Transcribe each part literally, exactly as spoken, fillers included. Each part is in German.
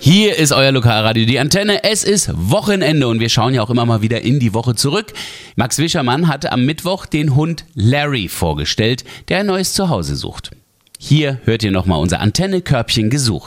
Hier ist euer Lokalradio, die Antenne. Es ist Wochenende und wir schauen ja auch immer mal wieder in die Woche zurück. Max Wischermann hatte am Mittwoch den Hund Larry vorgestellt, der ein neues Zuhause sucht. Hier hört ihr nochmal unser Antenne-Körbchen gesucht.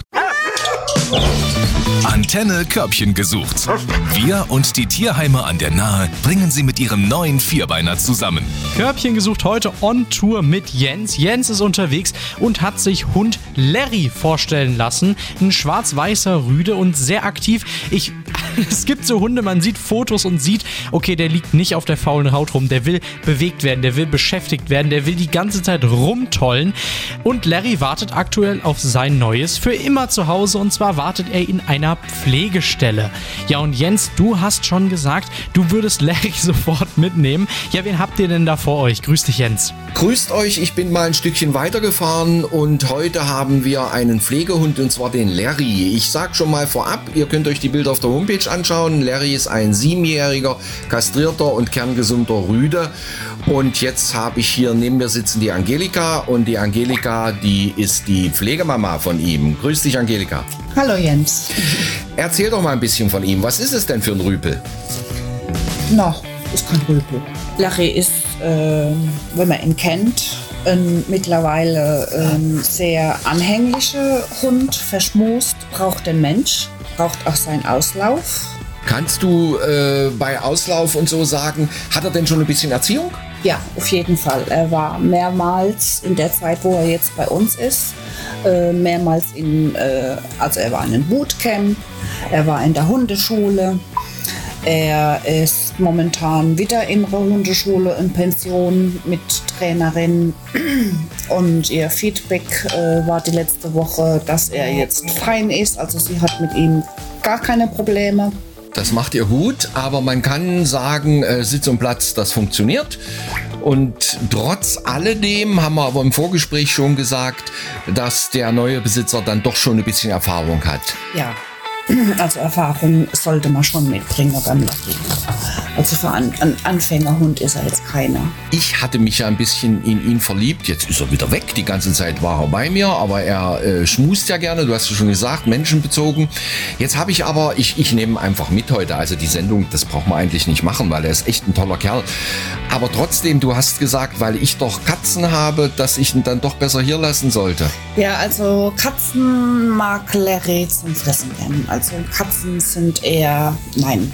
Antenne Körbchen gesucht. Wir und die Tierheime an der Nahe bringen sie mit ihrem neuen Vierbeiner zusammen. Körbchen gesucht heute on Tour mit Jens. Jens ist unterwegs und hat sich Hund Larry vorstellen lassen. Ein schwarz-weißer Rüde und sehr aktiv. Ich, es gibt so Hunde, man sieht Fotos und sieht, okay, der liegt nicht auf der faulen Haut rum. Der will bewegt werden, der will beschäftigt werden, der will die ganze Zeit rumtollen. Und Larry wartet aktuell auf sein neues für immer zu Hause, und zwar wartet er in einer Pflegestelle. Ja, und Jens, du hast schon gesagt, du würdest Larry sofort mitnehmen. Ja, wen habt ihr denn da vor euch? Grüß dich, Jens. Grüßt euch, ich bin mal ein Stückchen weitergefahren und heute haben wir einen Pflegehund, und zwar den Larry. Ich sag schon mal vorab, ihr könnt euch die Bilder auf der Homepage anschauen. Larry ist ein siebenjähriger, kastrierter und kerngesunder Rüde. Und jetzt habe ich hier neben mir sitzen die Angelika, und die Angelika, die ist die Pflegemama von ihm. Grüß dich, Angelika. Hallo Jens. Erzähl doch mal ein bisschen von ihm. Was ist es denn für ein Rüpel? Na, ist kein Rüpel. Larry ist, äh, wenn man ihn kennt, ein mittlerweile ein sehr anhänglicher Hund, verschmust, braucht den Mensch, braucht auch seinen Auslauf. Kannst du äh, bei Auslauf und so sagen, hat er denn schon ein bisschen Erziehung? Ja, auf jeden Fall. Er war mehrmals in der Zeit, wo er jetzt bei uns ist, äh, mehrmals in, äh, also er war in einem Bootcamp, er war in der Hundeschule, er ist momentan wieder in der Hundeschule in Pension mit Trainerin, und ihr Feedback äh, war die letzte Woche, dass er jetzt fein ist, also sie hat mit ihm gar keine Probleme. Das macht ihr gut, aber man kann sagen, äh, Sitz und Platz, das funktioniert. Und trotz alledem haben wir aber im Vorgespräch schon gesagt, dass der neue Besitzer dann doch schon ein bisschen Erfahrung hat. Ja, also Erfahrung sollte man schon mitbringen beim Larry. Also für einen Anfängerhund ist er jetzt keiner. Ich hatte mich ja ein bisschen in ihn verliebt. Jetzt ist er wieder weg. Die ganze Zeit war er bei mir, aber er äh, schmust ja gerne. Du hast ja schon gesagt, menschenbezogen. Jetzt habe ich aber, ich, ich nehme einfach mit heute. Also die Sendung, das braucht man eigentlich nicht machen, weil er ist echt ein toller Kerl. Aber trotzdem, du hast gesagt, weil ich doch Katzen habe, dass ich ihn dann doch besser hier lassen sollte. Ja, also Katzen mag Larry zum Fressen gern. Also Katzen sind eher, nein.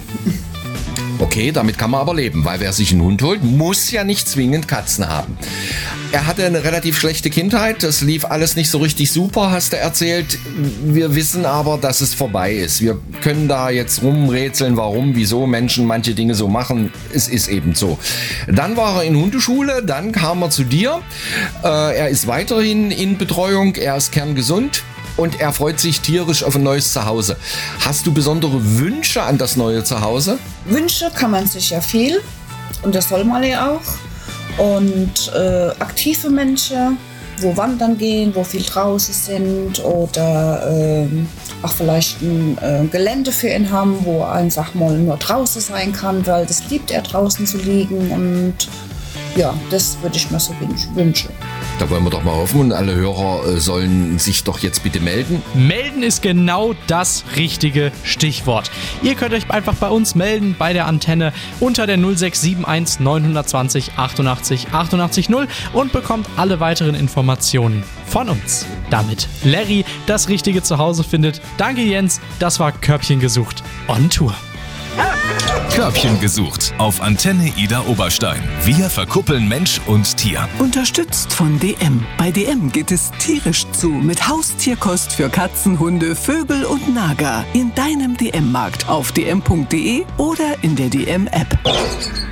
Okay, damit kann man aber leben, weil wer sich einen Hund holt, muss ja nicht zwingend Katzen haben. Er hatte eine relativ schlechte Kindheit, das lief alles nicht so richtig super, hast du erzählt. Wir wissen aber, dass es vorbei ist. Wir können da jetzt rumrätseln, warum, wieso Menschen manche Dinge so machen. Es ist eben so. Dann war er in Hundeschule, dann kam er zu dir. Äh, er ist weiterhin in Betreuung, er ist kerngesund. Und er freut sich tierisch auf ein neues Zuhause. Hast du besondere Wünsche an das neue Zuhause? Wünsche kann man sich ja viel. Und das soll man ja auch. Und äh, aktive Menschen, wo wandern gehen, wo viel draußen sind. Oder äh, auch vielleicht ein äh, Gelände für ihn haben, wo er einfach mal nur draußen sein kann. Weil das liebt er, draußen zu liegen. Und ja, das würde ich mir so wünschen. Da wollen wir doch mal hoffen, und alle Hörer sollen sich doch jetzt bitte melden. Melden ist genau das richtige Stichwort. Ihr könnt euch einfach bei uns melden, bei der Antenne unter der null sechs sieben eins neun zwei null achtundachtzig achtundachtzig null und bekommt alle weiteren Informationen von uns. Damit Larry das richtige Zuhause findet. Danke Jens, das war Körbchen gesucht on Tour. Körbchen gesucht auf Antenne Ida Oberstein. Wir verkuppeln Mensch und Tier. Unterstützt von D M. Bei D M geht es tierisch zu mit Haustierkost für Katzen, Hunde, Vögel und Nager. In deinem D M-Markt auf d m punkt d e oder in der D M-App.